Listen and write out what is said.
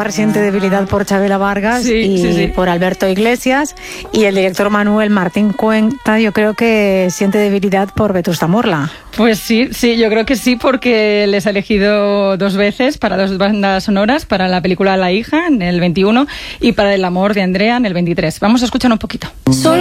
Almodóvar siente debilidad por Chabela Vargas y por Alberto Iglesias, y el director Manuel Martín Cuenca yo creo que siente debilidad por Vetusta Morla. Pues sí, yo creo que sí, porque les ha elegido 2 veces para 2 bandas sonoras, para la película La hija en el 21 y para El amor de Andrea en el 23. Vamos a escuchar un poquito. Solo